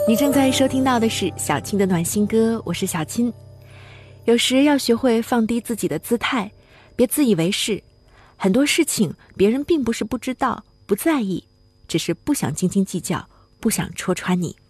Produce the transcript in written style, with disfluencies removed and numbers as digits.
你正在收听到的是小青的暖心歌，我是小青。有时要学会放低自己的姿态，别自以为是。很多事情别人并不是不知道、不在意，只是不想斤斤计较，不想戳穿你。